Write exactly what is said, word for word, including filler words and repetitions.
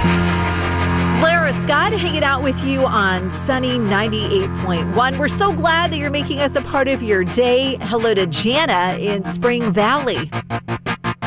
Lara Scott hanging out with you on Sunny ninety-eight point one. We're so glad that you're making us a part of your day. Hello to Jana in Spring Valley.